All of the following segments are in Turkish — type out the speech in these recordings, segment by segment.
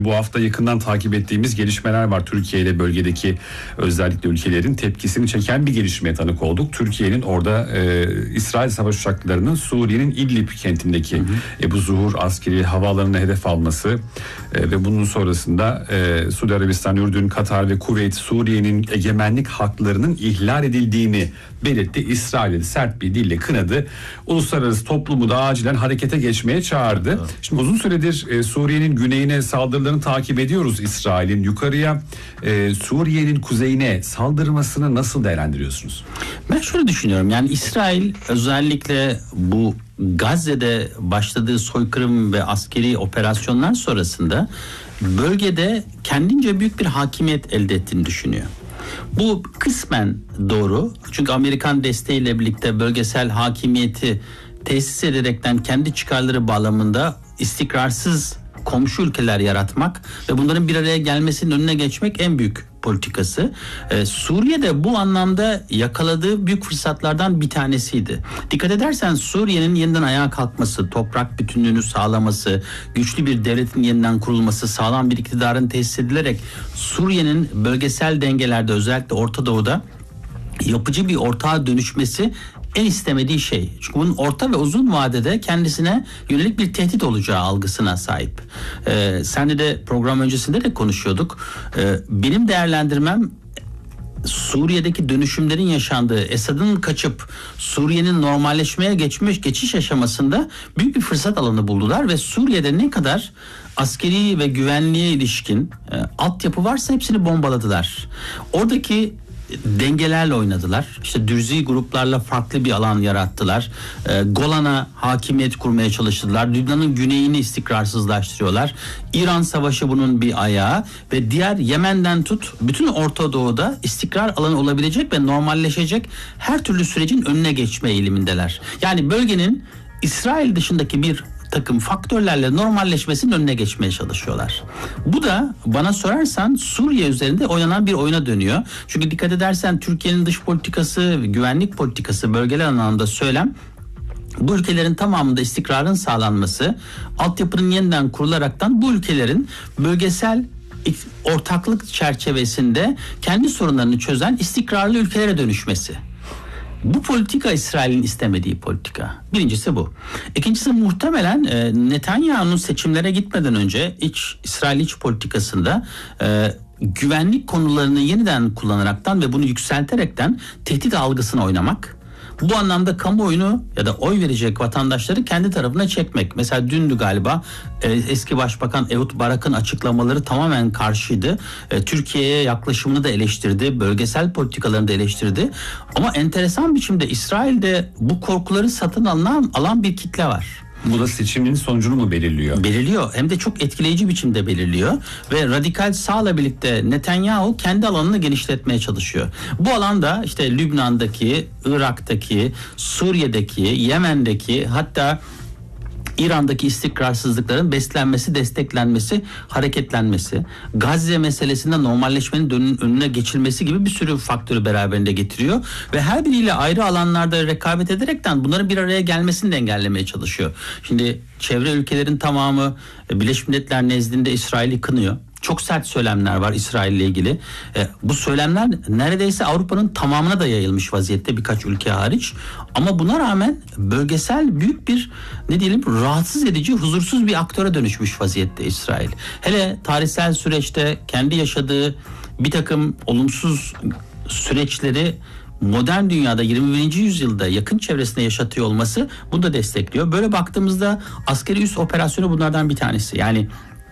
Bu hafta yakından takip ettiğimiz gelişmeler var. Türkiye ile bölgedeki özellikle ülkelerin tepkisini çeken bir gelişmeye tanık olduk. Türkiye'nin orada İsrail savaş uçaklarının Suriye'nin İdlib kentindeki Ebu Zuhur askeri havaalanına hedef alması ve bunun sonrasında Suudi Arabistan, Ürdün, Katar ve Kuveyt Suriye'nin egemenlik haklarının ihlal edildiğini belirtti. İsrail'i sert bir dille kınadı. Uluslararası toplumu da acilen harekete geçmeye çağırdı. Evet. Şimdi uzun süredir Suriye'nin güneyine saldırılarını takip ediyoruz. İsrail'in yukarıya Suriye'nin kuzeyine saldırmasını nasıl değerlendiriyorsunuz? Ben şöyle düşünüyorum. Yani İsrail özellikle bu Gazze'de başladığı soykırım ve askeri operasyonlar sonrasında bölgede kendince büyük bir hakimiyet elde ettiğini düşünüyor. Bu kısmen doğru. Çünkü Amerikan desteğiyle birlikte bölgesel hakimiyeti tesis ederekten kendi çıkarları bağlamında istikrarsız komşu ülkeler yaratmak ve bunların bir araya gelmesinin önüne geçmek en büyük politikası. Suriye'de bu anlamda yakaladığı büyük fırsatlardan bir tanesiydi. Dikkat edersen Suriye'nin yeniden ayağa kalkması, toprak bütünlüğünü sağlaması, güçlü bir devletin yeniden kurulması, sağlam bir iktidarın tesis edilerek Suriye'nin bölgesel dengelerde özellikle Orta Doğu'da yapıcı bir ortağa dönüşmesi en istemediği şey. Çünkü bunun orta ve uzun vadede kendisine yönelik bir tehdit olacağı algısına sahip. Seninle de program öncesinde de konuşuyorduk. Benim değerlendirmem Suriye'deki dönüşümlerin yaşandığı, Esad'ın kaçıp Suriye'nin normalleşmeye geçiş aşamasında büyük bir fırsat alanı buldular ve Suriye'de ne kadar askeri ve güvenliğe ilişkin altyapı varsa hepsini bombaladılar. Oradaki dengelerle oynadılar. İşte Dürzi gruplarla farklı bir alan yarattılar. Golan'a hakimiyet kurmaya çalıştılar. Lübnan'ın güneyini istikrarsızlaştırıyorlar. İran Savaşı bunun bir ayağı ve diğer Yemen'den tut bütün Orta Doğu'da istikrar alanı olabilecek ve normalleşecek her türlü sürecin önüne geçme eğilimindeler. Yani bölgenin İsrail dışındaki bir takım faktörlerle normalleşmesinin önüne geçmeye çalışıyorlar. Bu da bana sorarsan Suriye üzerinde oynanan bir oyuna dönüyor. Çünkü dikkat edersen Türkiye'nin dış politikası, güvenlik politikası, bölgeler anlamında söylem bu ülkelerin tamamında istikrarın sağlanması, altyapının yeniden kurularaktan bu ülkelerin bölgesel ortaklık çerçevesinde kendi sorunlarını çözen istikrarlı ülkelere dönüşmesi. Bu politika İsrail'in istemediği politika. Birincisi bu. İkincisi muhtemelen Netanyahu'nun seçimlere gitmeden önce İsrail iç politikasında güvenlik konularını yeniden kullanaraktan ve bunu yükselterekten tehdit algısını oynamak. Bu anlamda kamuoyunu ya da oy verecek vatandaşları kendi tarafına çekmek. Mesela dündü galiba eski Başbakan Ehud Barak'ın açıklamaları tamamen karşıydı. Türkiye'ye yaklaşımını da eleştirdi. Bölgesel politikalarını da eleştirdi. Ama enteresan biçimde İsrail'de bu korkuları satın alan bir kitle var. Bu da seçimin sonucunu mu belirliyor? Belirliyor. Hem de çok etkileyici biçimde belirliyor. Ve radikal sağla birlikte Netanyahu kendi alanını genişletmeye çalışıyor. Bu alanda işte Lübnan'daki, Irak'taki, Suriye'deki, Yemen'deki hatta İran'daki istikrarsızlıkların beslenmesi, desteklenmesi, hareketlenmesi, Gazze meselesinde normalleşmenin önüne geçilmesi gibi bir sürü faktörü beraberinde getiriyor ve her biriyle ayrı alanlarda rekabet ederekten bunların bir araya gelmesini de engellemeye çalışıyor. Şimdi çevre ülkelerin tamamı Birleşmiş Milletler nezdinde İsrail'i kınıyor. Çok sert söylemler var İsrail ile ilgili. Bu söylemler neredeyse Avrupa'nın tamamına da yayılmış vaziyette birkaç ülke hariç. Ama buna rağmen bölgesel büyük bir rahatsız edici, huzursuz bir aktöre dönüşmüş vaziyette İsrail. Hele tarihsel süreçte kendi yaşadığı bir takım olumsuz süreçleri modern dünyada 21. yüzyılda yakın çevresinde yaşatıyor olması bunu da destekliyor. Böyle baktığımızda askeri üs operasyonu bunlardan bir tanesi. Yani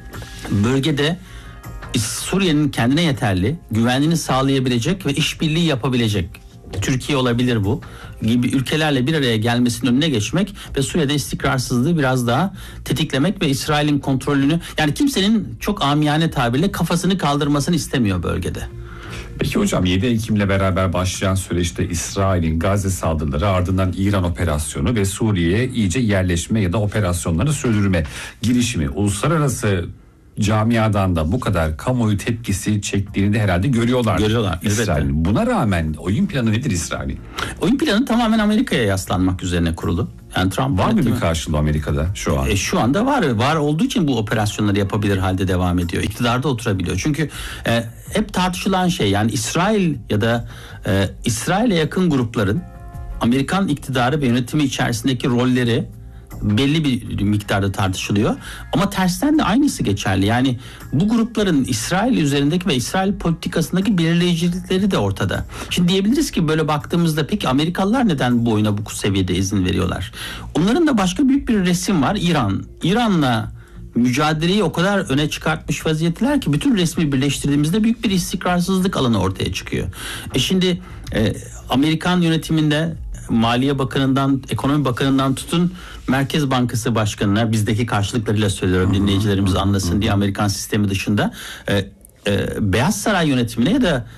bölgede Suriye'nin kendine yeterli, güvenliğini sağlayabilecek ve işbirliği yapabilecek, Türkiye olabilir bu, gibi ülkelerle bir araya gelmesinin önüne geçmek ve Suriye'de istikrarsızlığı biraz daha tetiklemek ve İsrail'in kontrolünü, yani kimsenin çok amiyane tabirle kafasını kaldırmasını istemiyor bölgede. Peki hocam 7 Ekim'le beraber başlayan süreçte İsrail'in Gazze saldırıları ardından İran operasyonu ve Suriye'ye iyice yerleşme ya da operasyonları sürdürme girişimi uluslararası camiadan da bu kadar kamuoyu tepkisi çektiğini de herhalde görüyorlar. Görüyorlar, İsrail. elbette. Buna rağmen oyun planı nedir İsrail'in? Oyun planı tamamen Amerika'ya yaslanmak üzerine kurulu. Yani Trump Var mı yönetimi- bir karşılığı Amerika'da şu an? Şu anda var olduğu için bu operasyonları yapabilir halde devam ediyor. İktidarda oturabiliyor. Çünkü hep tartışılan şey, yani İsrail ya da İsrail'e yakın grupların Amerikan iktidarı ve yönetimi içerisindeki rolleri belli bir miktarda tartışılıyor. Ama tersten de aynısı geçerli. Yani bu grupların İsrail üzerindeki ve İsrail politikasındaki belirleyicilikleri de ortada. Şimdi diyebiliriz ki böyle baktığımızda peki Amerikalılar neden bu oyuna bu seviyede izin veriyorlar? Onların da başka büyük bir resim var. İran'la mücadeleyi o kadar öne çıkartmış vaziyetler ki bütün resmi birleştirdiğimizde büyük bir istikrarsızlık alanı ortaya çıkıyor. Şimdi Amerikan yönetiminde Maliye Bakanı'ndan, Ekonomi Bakanı'ndan tutun Merkez Bankası Başkanı'na, bizdeki karşılıklarıyla söylüyorum dinleyicilerimiz anlasın diye, Amerikan sistemi dışında Beyaz Saray yönetimine ya da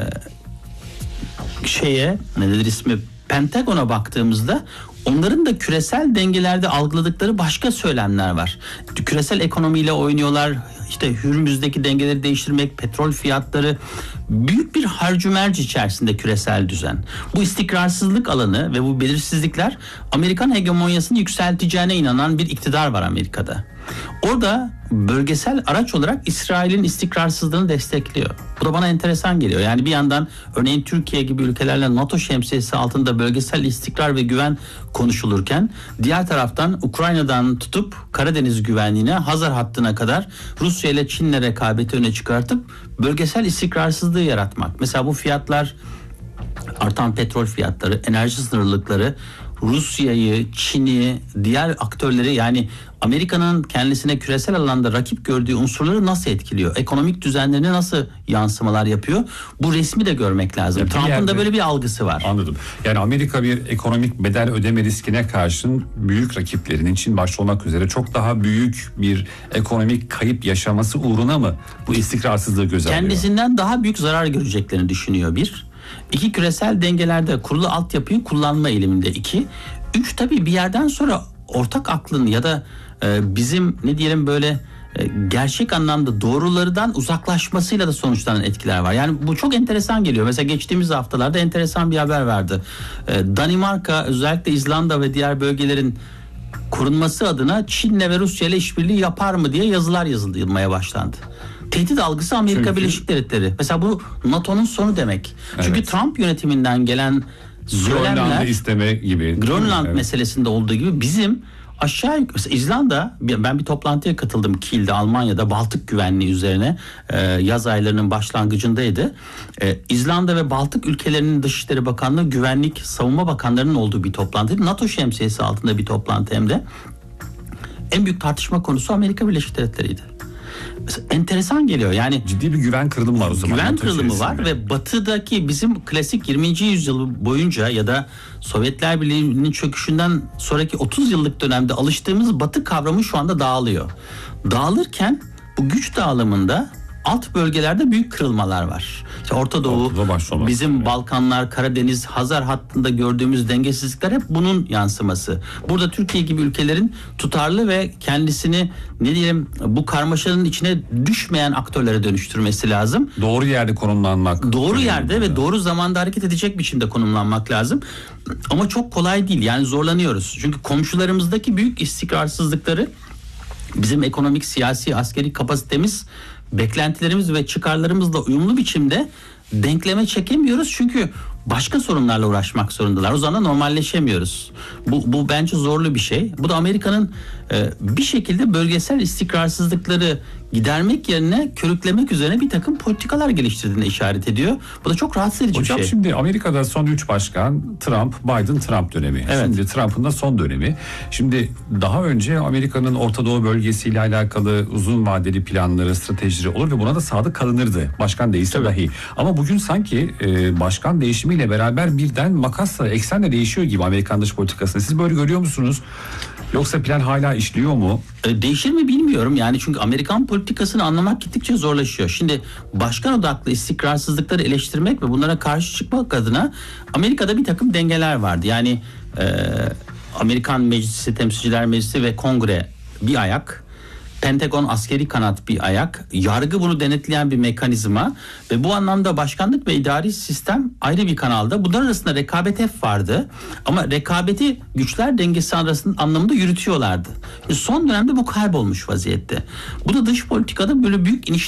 Pentagon'a baktığımızda onların da küresel dengelerde algıladıkları başka söylemler var. Küresel ekonomiyle oynuyorlar. İşte Hürmüz'deki dengeleri değiştirmek, petrol fiyatları, büyük bir harcümerc içerisinde küresel düzen. Bu istikrarsızlık alanı ve bu belirsizlikler Amerikan hegemonyasını yükselteceğine inanan bir iktidar var Amerika'da. Orada bölgesel araç olarak İsrail'in istikrarsızlığını destekliyor. Bu da bana enteresan geliyor. Yani bir yandan örneğin Türkiye gibi ülkelerle NATO şemsiyesi altında bölgesel istikrar ve güven konuşulurken, diğer taraftan Ukrayna'dan tutup Karadeniz güvenliğine, Hazar hattına kadar Rusya ile Çin'le rekabeti öne çıkartıp bölgesel istikrarsızlığı yaratmak. Mesela bu fiyatlar, artan petrol fiyatları, enerji sınırlılıkları Rusya'yı, Çin'i, diğer aktörleri, yani Amerika'nın kendisine küresel alanda rakip gördüğü unsurları nasıl etkiliyor? Ekonomik düzenlerine nasıl yansımalar yapıyor? Bu resmi de görmek lazım. Trump'ın da böyle bir algısı var. Anladım. Yani Amerika bir ekonomik bedel ödeme riskine karşın büyük rakiplerinin, Çin başta olmak üzere, çok daha büyük bir ekonomik kayıp yaşaması uğruna mı bu istikrarsızlığı göze alıyor? Kendisinden daha büyük zarar göreceklerini düşünüyor bir. İki, küresel dengelerde kurulu altyapıyı kullanma eğiliminde. İki. Üç, tabii bir yerden sonra ortak aklın ya da bizim gerçek anlamda doğrulardan uzaklaşmasıyla da sonuçlanan etkiler var. Yani bu çok enteresan geliyor. Mesela geçtiğimiz haftalarda enteresan bir haber vardı. Danimarka özellikle İzlanda ve diğer bölgelerin korunması adına Çin'le ve Rusya ile işbirliği yapar mı diye yazılar yazılmaya başlandı. Tehdit algısı Amerika Birleşik Devletleri. Mesela bu NATO'nun sonu demek. Çünkü Trump yönetiminden gelen söylemler, Grönland'ı isteme gibi. Grönland meselesinde olduğu gibi bizim aşağı yukarı, mesela İzlanda, ben bir toplantıya katıldım Kiel'de, Almanya'da, Baltık güvenliği üzerine, yaz aylarının başlangıcındaydı. İzlanda ve Baltık ülkelerinin Dışişleri Bakanlığı, Güvenlik, Savunma Bakanlarının olduğu bir toplantıydı. NATO şemsiyesi altında bir toplantı hem de. En büyük tartışma konusu Amerika Birleşik Devletleri'ydi. Enteresan geliyor. Yani ciddi bir güven kırılımı var o zaman. Güven kırılımı var ve batıdaki bizim klasik 20. yüzyıl boyunca ya da Sovyetler Birliği'nin çöküşünden sonraki 30 yıllık dönemde alıştığımız batı kavramı şu anda dağılıyor. Dağılırken bu güç dağılımında alt bölgelerde büyük kırılmalar var. İşte Orta Doğu, bizim Balkanlar, Karadeniz, Hazar hattında gördüğümüz dengesizlikler hep bunun yansıması. Burada Türkiye gibi ülkelerin tutarlı ve kendisini bu karmaşanın içine düşmeyen aktörlere dönüştürmesi lazım. Doğru yerde konumlanmak. Doğru yerde ve doğru zamanda hareket edecek biçimde konumlanmak lazım. Ama çok kolay değil. Yani zorlanıyoruz. Çünkü komşularımızdaki büyük istikrarsızlıkları bizim ekonomik, siyasi, askeri kapasitemiz, beklentilerimiz ve çıkarlarımızla uyumlu biçimde denkleme çekemiyoruz. Çünkü başka sorunlarla uğraşmak zorundalar. O zaman normalleşemiyoruz. Bu bence zorlu bir şey. Bu da Amerika'nın bir şekilde bölgesel istikrarsızlıkları gidermek yerine körüklemek üzerine bir takım politikalar geliştirdiğine işaret ediyor. Bu da çok rahatsız edici bir şey. Şimdi Amerika'da son 3 başkan Trump, Biden, Trump dönemi. Evet. Şimdi Trump'ın da son dönemi. Şimdi daha önce Amerika'nın Orta Doğu bölgesiyle alakalı uzun vadeli planları, stratejileri olur ve buna da sadık kalınırdı. Başkan değişse dahi. Ama bugün sanki başkan değişimiyle beraber birden makasla, eksenle değişiyor gibi Amerikan dış politikasını. Siz böyle görüyor musunuz? Yoksa plan hala işliyor mu? Değişir mi bilmiyorum. Yani çünkü Amerikan politikasını anlamak gittikçe zorlaşıyor. Şimdi başkan odaklı istikrarsızlıkları eleştirmek ve bunlara karşı çıkmak adına Amerika'da bir takım dengeler vardı. Yani Amerikan Meclisi, Temsilciler Meclisi ve Kongre bir ayak, Pentagon askeri kanat bir ayak, yargı bunu denetleyen bir mekanizma ve bu anlamda başkanlık ve idari sistem ayrı bir kanalda. Bunlar arasında rekabet hep vardı ama rekabeti güçler dengesi arasında anlamında yürütüyorlardı. Son dönemde bu kaybolmuş vaziyette. Bu da dış politikada böyle büyük iniş